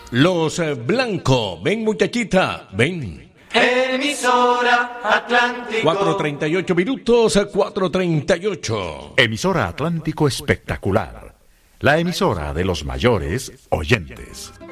Los Blanco. Ven, muchachita, ven. Emisora Atlántico. 4:38 minutos, 4:38. Emisora Atlántico Espectacular. La emisora de los mayores oyentes.